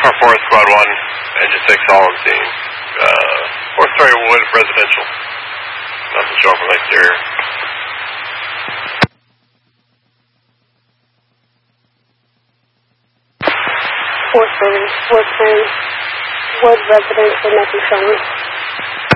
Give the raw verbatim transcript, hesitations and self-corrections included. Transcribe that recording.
for Forest Squad one, Engine six, all on scene. Uh, fourth story wood, residential. Nothing showing from the exterior. Fourth story, fourth story, wood, residential, nothing showing.